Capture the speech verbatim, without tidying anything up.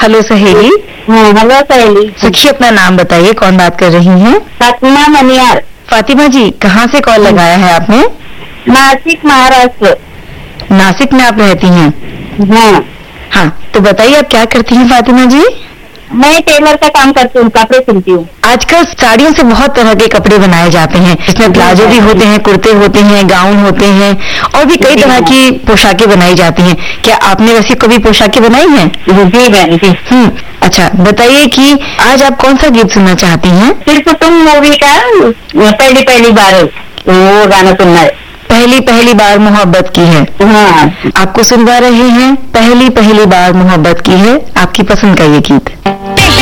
Hello सहेली। हाँ hello सहेली। सखी अपना नाम बताइए, कौन बात कर रही हैं? फातिमा मनियार। फातिमा जी, कहाँ से कॉल लगाया है आपने? नासिक महाराष्ट्र। नासिक में आप रहती हैं? हाँ हाँ, तो बताइए आप क्या करती हैं फातिमा जी? मैं टेलर का काम करती हूँ, कपड़े सिलती हूँ। आजकल साड़ियों से बहुत तरह के कपड़े बनाए जाते हैं, इसमें प्लाजो भी होते हैं, कुर्ते होते हैं, गाउन होते हैं और भी कई तरह की पोशाकें बनाई जाती हैं। क्या आपने वैसी कभी पोशाकें बनाई हैं? जी बहन जी। हम्म, अच्छा बताइए कि आज आप कौन सा गीत सुनना चाहती हैं? सिर्फ तुम मूवी का पहली पहली बार वो गाना सुनना है। पहली पहली बार मोहब्बत की है। हाँ आपको सुनवा रहे हैं पहली पहली बार मोहब्बत की है, आपकी पसंद का ये गीत।